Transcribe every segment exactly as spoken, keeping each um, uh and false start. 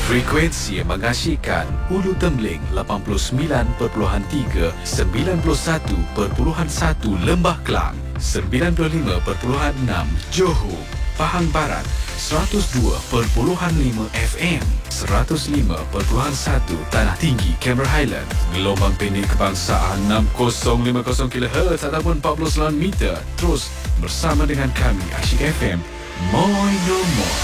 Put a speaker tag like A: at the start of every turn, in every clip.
A: Frekuensi yang mengasyikkan Ulu Temling lapan puluh sembilan perpuluhan tiga, sembilan puluh satu perpuluhan satu Lembah Kelang, sembilan puluh lima perpuluhan enam Johor, Pahang Barat, seratus dua perpuluhan lima F M, seratus lima perpuluhan satu Tanah Tinggi, Cameron Highland, gelombang pendek kebangsaan enam kosong lima kosong kilohertz ataupun empat puluh sembilan meter. Terus bersama dengan kami Asyik F M, Moi No More.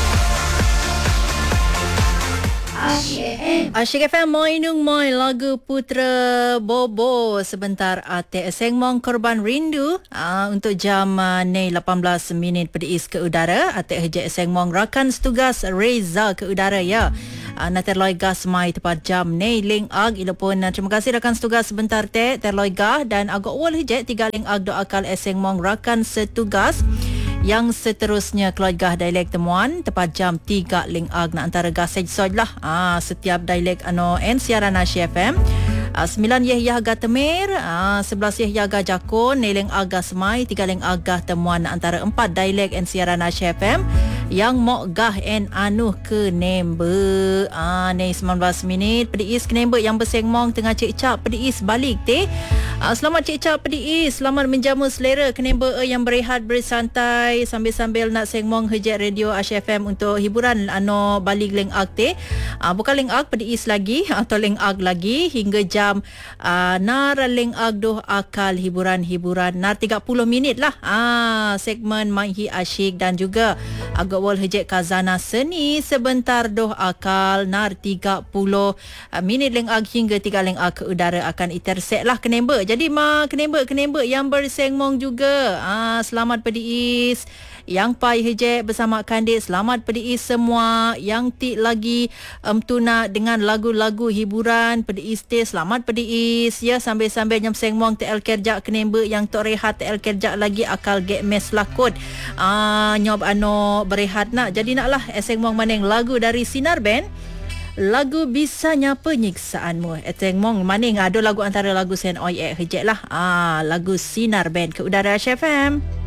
B: Asyik F M Moi Nung Moi, lagu Putra Bobo sebentar ate Sengmong Korban Rindu uh, untuk jam uh, ni lapan belas minit pedis ke udara ate hejek Sengmong rakan setugas Reza ke udara ya. Uh, na terloi gas mai tepat jam ni ling ag ilo pun uh, terima kasih rakan setugas sebentar te terloi gah dan agak awal hejek tiga ling ag do akal Sengmong rakan setugas yang seterusnya keluarga dialek temuan tepat jam tiga ling ag na antara gasej soj lah ah setiap dialek ano en siaran Asyik F M. Uh, sembilan yeh yaga temir, uh, sebelas yeh yaga jakun, neleng aga semai, tiga leng aga temuan antara empat dialek en siaran Asyik F M yang mok gah en anuh ke nembe. Ah uh, ni sembilan belas minit pedis ke nembe yang bersengmong tengah cek cap pedis balik teh. Uh, selamat cek cap pedis, selamat menjamu selera ke nembe yang berehat bersantai sambil-sambil nak sengmong hejek radio Asyik F M untuk hiburan ano balik leng ag teh. Uh, bukan leng ag pedis lagi atau leng ag lagi hingga jam jam uh, nar leng ag doh akal hiburan-hiburan nar tiga puluh minit lah ah segmen Maihi Asyik dan juga agak wal hejek kazana seni sebentar doh akal nar tiga puluh uh, minit leng ag hingga tiga leng ag ke udara akan intersek lah kenembe. Jadi ma kenembe kenembe yang bersengmong juga ah selamat pedis yang pai hejek bersama kandik, selamat pedis semua yang tik lagi um, tuna dengan lagu-lagu hiburan pedis teh selamat pedis ya sambil-sambil nyam sengmong T L kerja kenembe yang tok rehat T L kerja lagi akal get mes lakut ah nyob ano berehat nak jadi naklah sengmong maneng lagu dari Sinar Band lagu bisanya penyiksaanmu. Sengmong maneng ada lagu antara lagu sen oi ek hejek lah ah lagu Sinar Band ke udara Asyik F M.